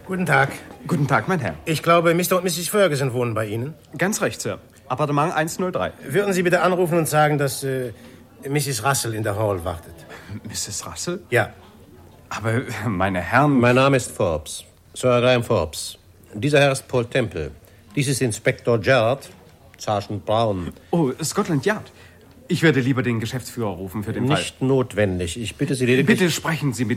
Guten Tag. Guten Tag, mein Herr. Ich glaube, Mr. und Mrs. Ferguson wohnen bei Ihnen. Ganz recht, Sir. Appartement 103. Würden Sie bitte anrufen und sagen, dass Mrs. Russell in der Hall wartet? Mrs. Russell? Ja. Aber, meine Herren... Mein Name ist Forbes. Sir Graham Forbes. Dieser Herr ist Paul Temple. Dies ist Inspektor Gerard, Sergeant Brown. Oh, Scotland Yard. Ich werde lieber den Geschäftsführer rufen für den Fall. Nicht notwendig. Ich bitte Sie lediglich... Bitte sprechen Sie mit